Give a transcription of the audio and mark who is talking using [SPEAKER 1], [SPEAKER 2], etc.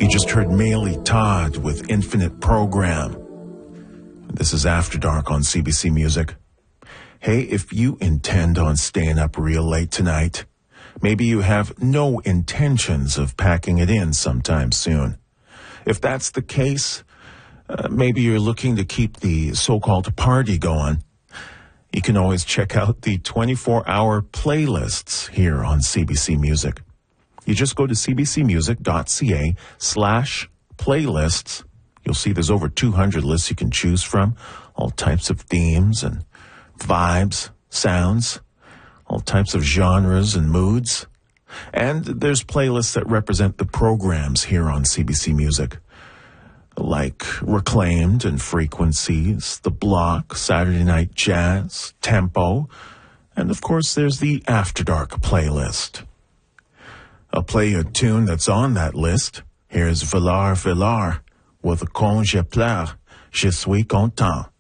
[SPEAKER 1] You just heard Maily Todd with Infinite Program. This is After Dark on CBC Music. Hey, if you intend on staying up real late tonight, maybe you have no intentions of packing it in sometime soon. If that's the case, maybe you're looking to keep the so-called party going. You can always check out the 24-hour playlists here on CBC Music. You just go to cbcmusic.ca/playlists. You'll see there's over 200 lists you can choose from, all types of themes and vibes, sounds, all types of genres and moods. And there's playlists that represent the programs here on CBC Music, like Reclaimed and Frequencies, The Block, Saturday Night Jazz, Tempo, and of course there's the After Dark playlist. I'll play you a tune that's on that list. Here's Villar Villar with Quand je pleure, je suis content.